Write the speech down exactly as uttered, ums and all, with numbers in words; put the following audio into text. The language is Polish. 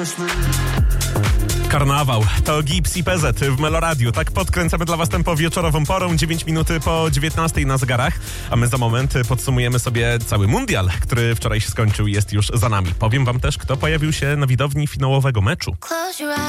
Karnawał, to Gips i P Z w Meloradiu. Tak podkręcamy dla was tempo wieczorową porą, dziewięć minut po dziewiętnastej na zegarach, a my za moment podsumujemy sobie cały mundial, który wczoraj się skończył, jest już za nami. Powiem wam też, kto pojawił się na widowni finałowego meczu.